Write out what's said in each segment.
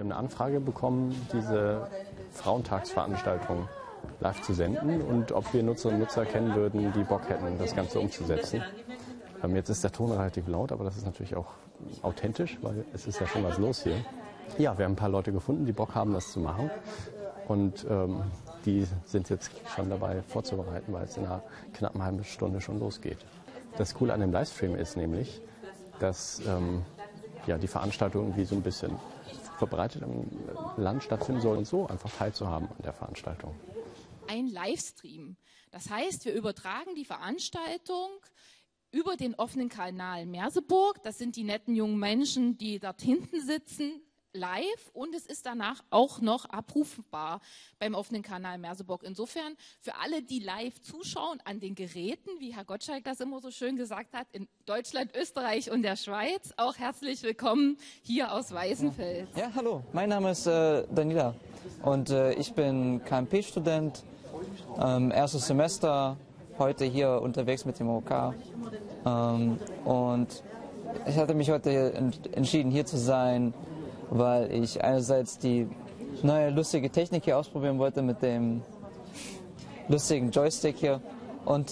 eine Anfrage bekommen, diese Frauentagsveranstaltung live zu senden und ob wir Nutzerinnen und Nutzer kennen würden, die Bock hätten, das Ganze umzusetzen. Jetzt ist der Ton relativ laut, aber das ist natürlich auch authentisch, weil es ist ja schon was los hier. Ja, wir haben ein paar Leute gefunden, die Bock haben, das zu machen. Und die sind jetzt schon dabei vorzubereiten, weil es in einer knappen halben Stunde schon losgeht. Das Coole an dem Livestream ist nämlich, dass die Veranstaltung irgendwie so ein bisschen verbreitet im Land stattfinden soll und so einfach teilzuhaben an der Veranstaltung. Ein Livestream. Das heißt, wir übertragen die Veranstaltung über den offenen Kanal Merseburg. Das sind die netten jungen Menschen, die dort hinten sitzen, live, und es ist danach auch noch abrufbar beim offenen Kanal Merseburg. Insofern für alle, die live zuschauen an den Geräten, wie Herr Gottschalk das immer so schön gesagt hat, in Deutschland, Österreich und der Schweiz, auch herzlich willkommen hier aus Weißenfels. Ja, hallo, mein Name ist Daniela und ich bin KMP-Student, erstes Semester, heute hier unterwegs mit dem OK. Und ich hatte mich heute entschieden, hier zu sein, weil ich einerseits die neue lustige Technik hier ausprobieren wollte mit dem lustigen Joystick hier und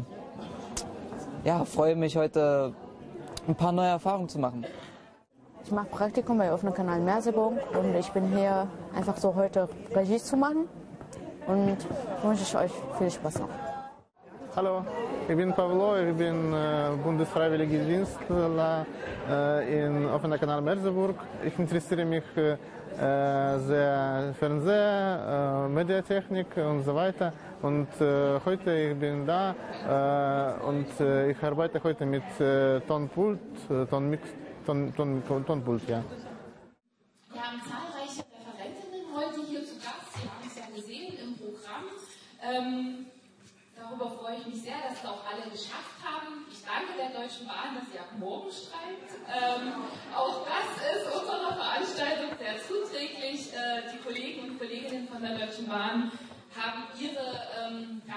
freue mich heute ein paar neue Erfahrungen zu machen. Ich mache Praktikum bei offenen Kanal Merseburg und ich bin hier einfach so heute Regie zu machen und wünsche ich euch viel Spaß noch. Hallo, ich bin Pavlo, ich bin Bundesfreiwilligendienstler in offener Kanal Merseburg. Ich interessiere mich sehr Fernseher, Mediatechnik und so weiter. Und heute ich bin da und ich arbeite heute mit Tonpult, Tonpult, ja. Wir haben zahlreiche Referentinnen heute hier zu Gast. Sie haben es ja gesehen im Programm. Darüber freue ich mich sehr, dass es auch alle geschafft haben. Ich danke der Deutschen Bahn, dass sie ab morgen streikt. Auch das ist unserer Veranstaltung sehr zuträglich. Die Kollegen und Kolleginnen von der Deutschen Bahn haben ihre